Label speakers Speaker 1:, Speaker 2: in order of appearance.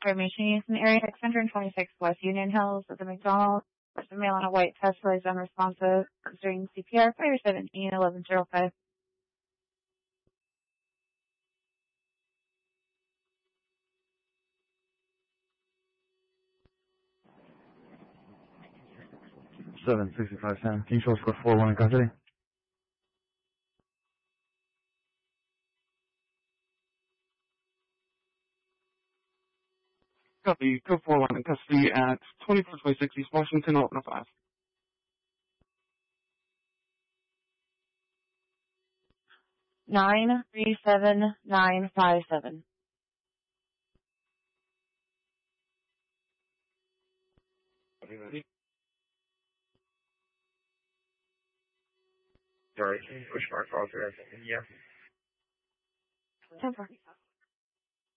Speaker 1: Information used in area 626 West Union Hills at the McDonald's. A male on a white Tesla is unresponsive. During CPR, fire 17-1105.
Speaker 2: $765 Can you show us for 41 in custody?
Speaker 3: Copy. Code 41 in custody at 2426 East Washington, 1105.
Speaker 1: 937957.
Speaker 4: Sorry, push mark authorized. Yes.
Speaker 1: 10-4.